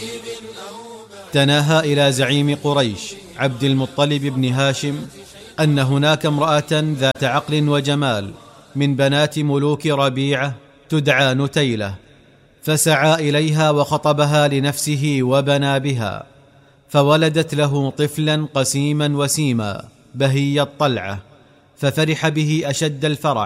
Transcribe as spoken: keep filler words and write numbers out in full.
تناهى إلى زعيم قريش عبد المطلب بن هاشم أن هناك امرأة ذات عقل وجمال من بنات ملوك ربيعة تدعى نتيلة، فسعى إليها وخطبها لنفسه وبنى بها، فولدت له طفلا قسيما وسيما بهي الطلعة، ففرح به أشد الفرح